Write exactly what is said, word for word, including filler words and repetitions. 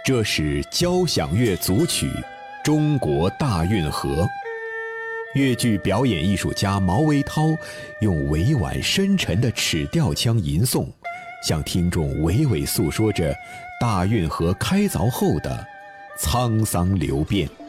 这是交响乐组曲《中国大运河》。越剧表演艺术家毛维涛用委婉深沉的尺调腔吟诵，向听众娓娓诉说着大运河开凿后的沧桑流变。